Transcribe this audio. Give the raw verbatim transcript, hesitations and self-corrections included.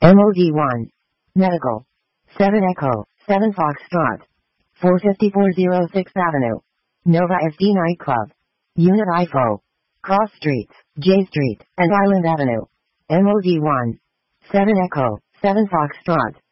M O D one. Medical. seven Echo, seven Foxtrot. four fifty-four oh sixth Avenue. Nova S D Nightclub. Unit I F O. Cross Streets, J Street, and Island Avenue. M O D one. seven Echo, seven Foxtrot.